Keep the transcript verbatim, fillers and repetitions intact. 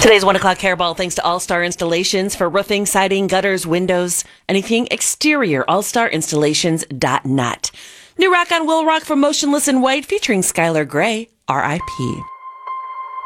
Today's one o'clock hairball thanks to All Star Installations for roofing, siding, gutters, windows, anything exterior. all star installations dot net. New rock on Will Rock from Motionless in White featuring Skylar Grey, R I P